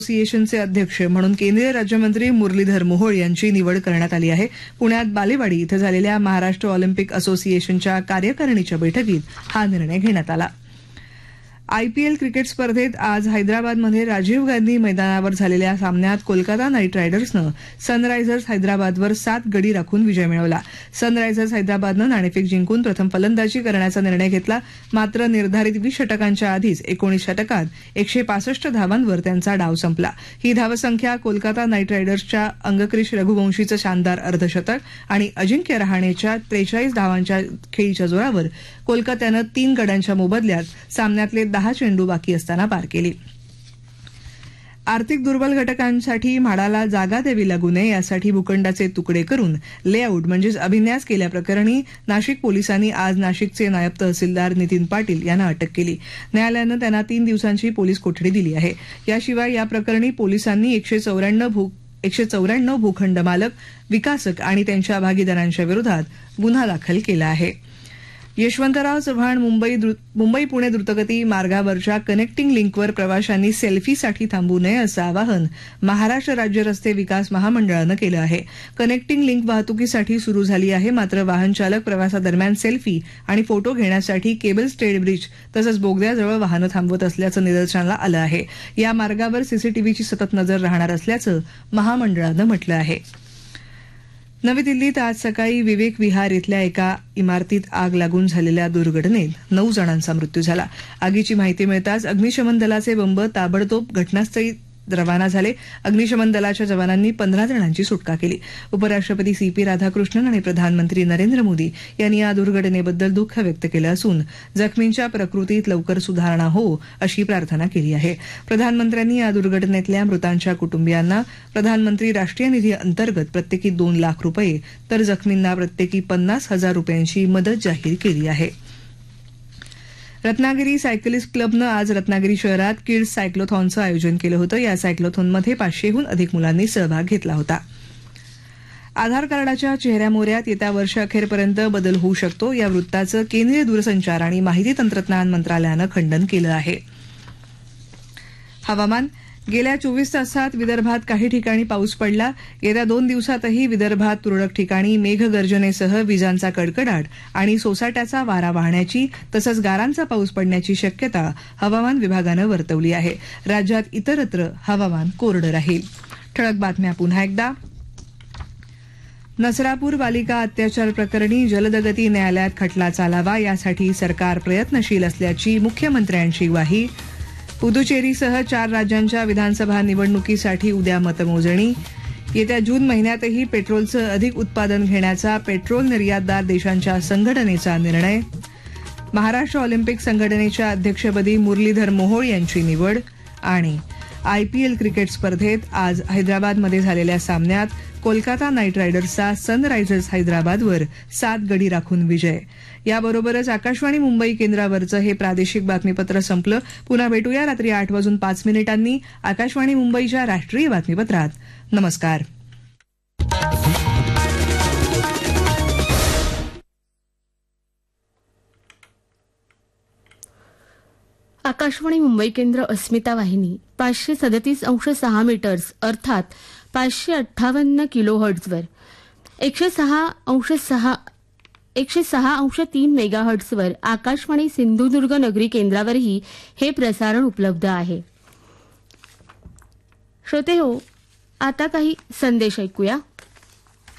असोसिएशनचे अध्यक्ष म्हणून केंद्रीय राज्यमंत्री मुरलीधर मोहोळ यांची निवड करण्यात आली आहे. पुण्यात बालेवाडी इथं झालेल्या महाराष्ट्र ऑलिम्पिक असोसिएशनच्या कार्यकारिणीच्या बैठकीत हा निर्णय घेण्यात आला. आयपीएल क्रिकेट स्पर्धेत आज हैदराबादमध्ये राजीव गांधी मैदानावर झालेल्या सामन्यात कोलकाता नाईट रायडर्सनं सनरायझर्स हैदराबादवर 7 गडी राखून विजय मिळवला. सनरायझर्स हैदराबादनं नाणेफेक जिंकून प्रथम फलंदाजी करण्याचा निर्णय घेतला. मात्र निर्धारित 20 षटकांच्या आधीच 19 षटकात 165 धावांवर त्यांचा डाव संपला. ही धावसंख्या कोलकाता नाईट रायडर्सच्या अंगक्रिश रघुवंशीचं शानदार अर्धशतक आणि अजिंक्य रहाणेच्या 43 धावांच्या खेळीच्या जोरावर कोलकात्यानं 3 गड्यांच्या मोबदल्यात सामन्यातले 10 चेंडू बाकी असताना पार केली. आर्थिक दुर्बल घटकांसाठी म्हाडाला जागा द्यावी लागू नये यासाठी भूखंडाचे तुकडे करून लेआउट म्हणजेच अभिन्यास केल्याप्रकरणी नाशिक पोलिसांनी आज नाशिकचे नायब तहसीलदार नितीन पाटील यांना अटक केली. न्यायालयानं त्यांना 3 दिवसांची पोलीस कोठडी दिली आहे. याशिवाय या प्रकरणी पोलिसांनी 194 भूखंड मालक, विकासक आणि त्यांच्या भागीदारांच्या विरोधात गुन्हा दाखल केला आहे. यशवंतराव चव्हाण मुंबई पुणे द्रुतगती मार्गावरच्या कनेक्टिंग लिंकवर प्रवाशांनी सेल्फीसाठी थांबू नये असं आवाहन महाराष्ट्र राज्य रस्ते विकास महामंडळानं केलं आहे. कनेक्टिंग लिंक वाहतुकीसाठी सुरू झाली आहे, मात्र वाहन चालक प्रवासादरम्यान सेल्फी आणि फोटो घेण्यासाठी केबल स्टेड ब्रिज तसंच बोगद्याजवळ वाहनं थांबवत असल्याचं निदर्शनाला आलं आहे. या मार्गावर सीसीटीव्हीची सतत नजर राहणार असल्याचं महामंडळानं म्हटलं आहे. नवी दिल्लीत आज सकाळी विवेक विहार इथल्या एका इमारतीत आग लागून झालेल्या दुर्घटनेत 9 जणांचा मृत्यू झाला. आगीची माहिती मिळताच अग्निशमन दलाचे बंब ताबडतोब घटनास्थळी रवाना झाले. अग्निशमन दलाच्या जवानांनी 15 जणांची सुटका केली. उपराष्ट्रपती सीपी राधाकृष्णन आणि प्रधानमंत्री नरेंद्र मोदी यांनी या दुर्घटनेबद्दल दुःख व्यक्त केलं असून जखमींच्या प्रकृतीत लवकर सुधारणा हो अशी प्रार्थना केली आहे. प्रधानमंत्र्यांनी या दुर्घटनेतल्या मृतांच्या कुटुंबियांना प्रधानमंत्री राष्ट्रीय निधी अंतर्गत प्रत्येकी 2 लाख रुपये तर जखमींना प्रत्येकी 50,000 रुपयांची मदत जाहीर केली आहे. रत्नागिरी सायकलिस्ट क्लबनं आज रत्नागिरी शहरात किड्स सायक्लोथॉनचं आयोजन केलं होतं. या सायक्लोथॉनमध्ये 500हून अधिक मुलांनी सहभाग घेतला होता. आधार कार्डाच्या चेहऱ्यामोहऱ्यात येत्या वर्षअखेरपर्यंत बदल होऊ शकतो या वृत्ताचं केंद्रीय दूरसंचार आणि माहिती तंत्रज्ञान मंत्रालयानं खंडन केलं आहे. हवामान. गेल्या 24 तासात विदर्भात काही ठिकाणी पाऊस पडला. येत्या 2 दिवसातही विदर्भात तुरळक ठिकाणी मेघगर्जनेसह विजांचा कडकडाट आणि सोसाट्याचा वारा वाहण्याची तसंच गारांचा पाऊस पडण्याची शक्यता हवामान विभागानं वर्तवली आहे. राज्यात इतरत्र हवामान कोरडं राहील. ठळक बातम्या पुन्हा एकदा. नसरापूर बालिका अत्याचार प्रकरणी जलदगती न्यायालयात खटला चालावा यासाठी सरकार प्रयत्नशील असल्याची मुख्यमंत्र्यांची ग्वाही. पुदुचेरीसह 4 राज्यांच्या विधानसभा निवडणुकीसाठी उद्या मतमोजणी. येत्या जून महिन्यातही पेट्रोलचं अधिक उत्पादन घेण्याचा पेट्रोल निर्यातदार देशांच्या संघटनेचा निर्णय. महाराष्ट्र ऑलिम्पिक संघटनेच्या अध्यक्षपदी मुरलीधर मोहोळ यांची निवड. आणि आयपीएल क्रिकेट स्पर्धेत आज हैदराबादमध्ये झालेल्या सामन्यात कोलकाता नाईट रायडर्सचा सनरायझर्स हैदराबादवर 7 गडी राखून विजय. याबरोबरच आकाशवाणी मुंबई केंद्रावरचं हे प्रादेशिक बातमीपत्र संपलं. पुन्हा भेटूया रात्री 8:05 आकाशवाणी मुंबईच्या राष्ट्रीय बातमीपत्रात. नमस्कार. आकाशवाणी मुंबई केंद्र अस्मिता वाहिनी 537.6 मीटर्स अर्थात 558 किलोहर्ट्झवर 106.3 मेगाहर्ट्झवर आकाशवाणी सिंधुदुर्ग नगरी केंद्रावरही हे प्रसारण उपलब्ध आहे. श्रोते हो, आता काही संदेश ऐकूया.